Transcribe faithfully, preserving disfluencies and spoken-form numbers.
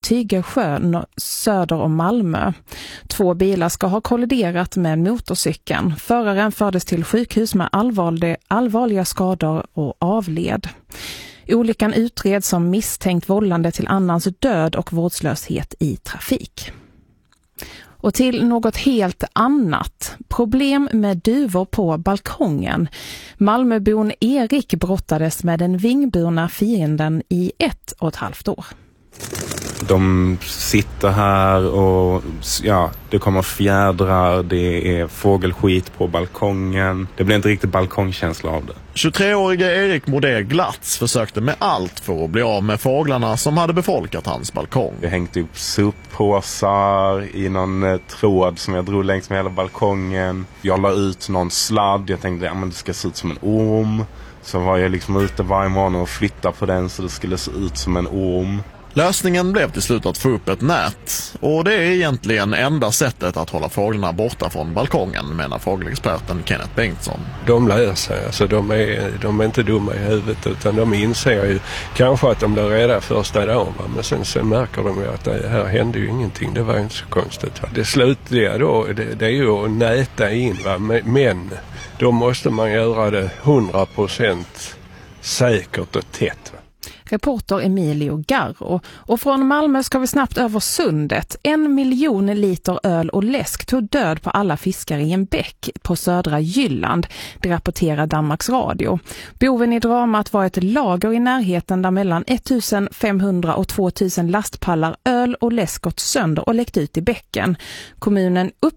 Tygersjö söder om Malmö. Två bilar ska ha kolliderat med motorcykeln. Föraren fördes till sjukhus med allvarliga, allvarliga skador och avled. Olyckan utreds som misstänkt vållande till annans död och vårdslöshet i trafik. Och till något helt annat. Problem med duvor på balkongen. Malmöbon Erik brottades med den vingburna fienden i ett och ett halvt år. De sitter här och ja, det kommer fjädrar, det är fågelskit på balkongen. Det blir inte riktigt balkongkänsla av det. tjugotreårige Erik Modé Glatz försökte med allt för att bli av med fåglarna som hade befolkat hans balkong. Vi hängde upp soppåsar i någon eh, tråd som jag drog längs med hela balkongen. Jag la ut någon sladd, jag tänkte att ja, det ska se ut som en orm. Så var jag liksom ute varje morgon och flyttade på den så det skulle se ut som en orm. Lösningen blev till slut att få upp ett nät, och det är egentligen enda sättet att hålla fåglarna borta från balkongen, menar fågelexperten Kenneth Bengtsson. De lär sig, alltså de är, de är inte dumma i huvudet, utan de inser ju kanske att de blir rädda första dagen, va? Men sen, sen märker de ju att det här hände ju ingenting, det var inte så konstigt. Va? Det slutliga då, det, det är ju att näta in, va? Men då måste man göra det hundra procent säkert och tätt, va? Reporter Emilio Garro. Och från Malmö ska vi snabbt över sundet. En miljon liter öl och läsk tog död på alla fiskare i en bäck på södra Jylland. Det rapporterar Danmarks Radio. Boven i dramat var ett lager i närheten där mellan femtonhundra och tvåtusen lastpallar öl och läsk gått sönder och läckt ut i bäcken. Kommunen upp